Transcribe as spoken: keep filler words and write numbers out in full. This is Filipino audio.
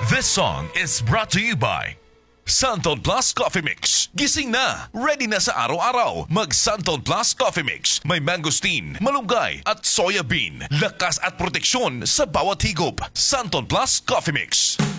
This song is brought to you by Santon Plus Coffee Mix. Gising na, ready na sa araw-araw. Mag Santon Plus Coffee Mix. May mangosteen, malunggay at soya bean. Lakas at proteksyon sa bawat higop. Santon Plus Coffee Mix.